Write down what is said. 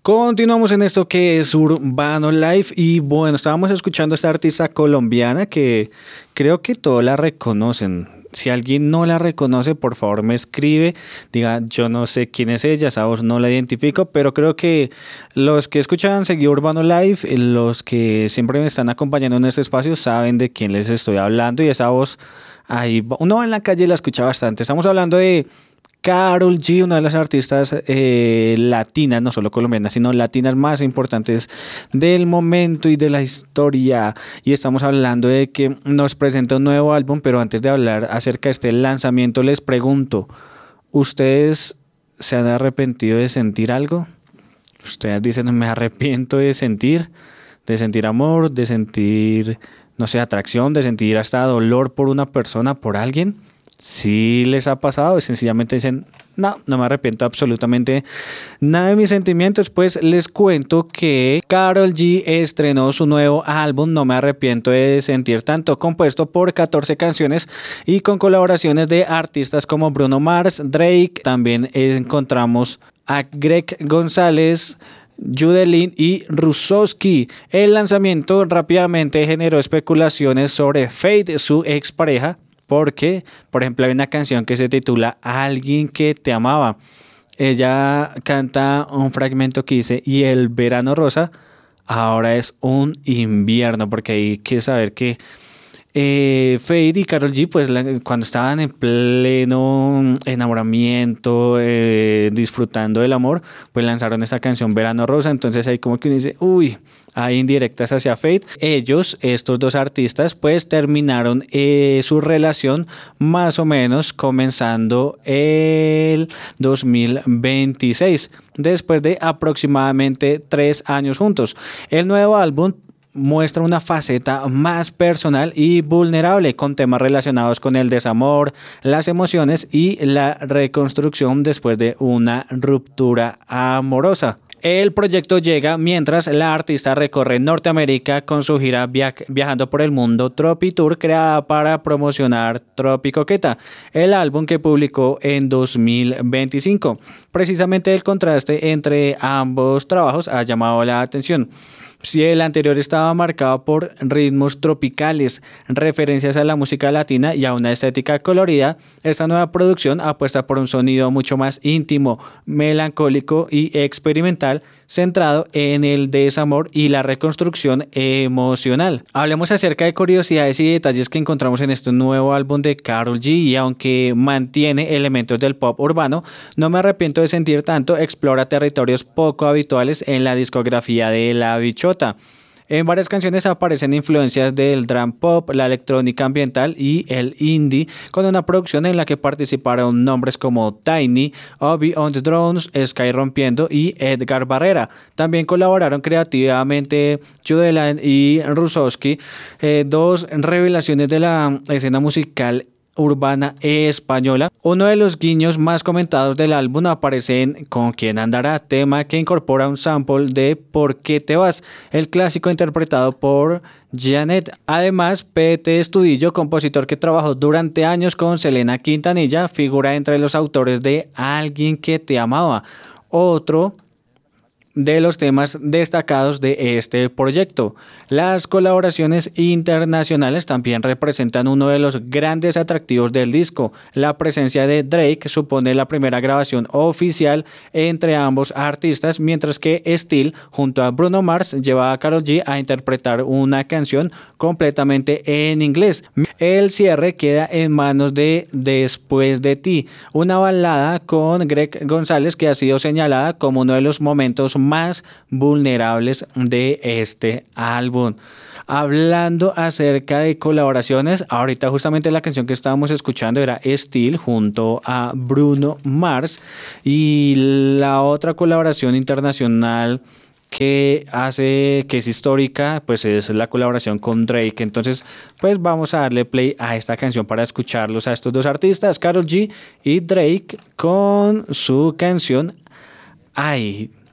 Continuamos en esto que es Urbano Life y bueno, estábamos escuchando a esta artista colombiana que creo que todos la reconocen. Si alguien no la reconoce, por favor me escribe, diga yo no sé quién es ella, esa voz no la identifico, pero creo que los que escuchan seguido Urbano Life, los que siempre me están acompañando en este espacio saben de quién les estoy hablando y esa voz ahí uno en la calle la escucha bastante. Estamos hablando de Karol G, una de las artistas latinas, no solo colombianas, sino latinas más importantes del momento y de la historia. Y estamos hablando de que nos presenta un nuevo álbum, pero antes de hablar acerca de este lanzamiento, les pregunto, ¿ustedes se han arrepentido de sentir algo? Ustedes dicen, me arrepiento de sentir amor, de sentir, no sé, atracción, de sentir hasta dolor por una persona, por alguien. Si les ha pasado, sencillamente dicen, no me arrepiento absolutamente nada de mis sentimientos. Pues les cuento que Karol G estrenó su nuevo álbum, No me arrepiento de sentir tanto, compuesto por 14 canciones y con colaboraciones de artistas como Bruno Mars, Drake. También encontramos a Greg González, Judelin y Rusowski. El lanzamiento rápidamente generó especulaciones sobre Feid, su expareja, porque, por ejemplo, hay una canción que se titula Alguien que te amaba. Ella canta un fragmento que dice, y el verano rosa ahora es un invierno, porque hay que saber que Feid y Karol G, pues cuando estaban en pleno enamoramiento, disfrutando del amor, pues lanzaron esta canción Verano Rosa. Entonces ahí como que uno dice, uy, hay indirectas hacia Feid. Ellos, estos dos artistas, pues terminaron su relación más o menos comenzando el 2026, después de aproximadamente 3 años juntos. El nuevo álbum muestra una faceta más personal y vulnerable, con temas relacionados con el desamor, las emociones y la reconstrucción después de una ruptura amorosa. El proyecto llega mientras la artista recorre Norteamérica con su gira Viajando por el Mundo Tropi Tour, creada para promocionar Tropi Coqueta, el álbum que publicó en 2025. Precisamente el contraste entre ambos trabajos ha llamado la atención. Si el anterior estaba marcado por ritmos tropicales, referencias a la música latina y a una estética colorida, esta nueva producción apuesta por un sonido mucho más íntimo, melancólico y experimental, centrado en el desamor y la reconstrucción emocional. Hablemos acerca de curiosidades y detalles que encontramos en este nuevo álbum de Karol G, y aunque mantiene elementos del pop urbano, No me arrepiento de sentir tanto explora territorios poco habituales en la discografía de la bichota. En varias canciones aparecen influencias del drum pop, la electrónica ambiental y el indie, con una producción en la que participaron nombres como Tiny, Obi on the Drones, Sky Rompiendo y Edgar Barrera. También colaboraron creativamente Judelin y Rusowski, dos revelaciones de la escena musical urbana española. Uno de los guiños más comentados del álbum aparece en Con quién andará, tema que incorpora un sample de ¿Por qué te vas?, el clásico interpretado por Janet. Además, Pete Estudillo, compositor que trabajó durante años con Selena Quintanilla, figura entre los autores de Alguien que te amaba, otro de los temas destacados de este proyecto. Las colaboraciones internacionales también representan uno de los grandes atractivos del disco. La presencia de Drake supone la primera grabación oficial entre ambos artistas, mientras que Steel junto a Bruno Mars lleva a Karol G a interpretar una canción completamente en inglés. El cierre queda en manos de Después de ti, una balada con Greg González que ha sido señalada como uno de los momentos más vulnerables de este álbum. Hablando acerca de colaboraciones, ahorita justamente la canción que estábamos escuchando era Steel junto a Bruno Mars, y la otra colaboración internacional que es histórica, pues es la colaboración con Drake. Entonces, pues vamos a darle play a esta canción para escucharlos a estos dos artistas, Karol G y Drake, con su canción Ay.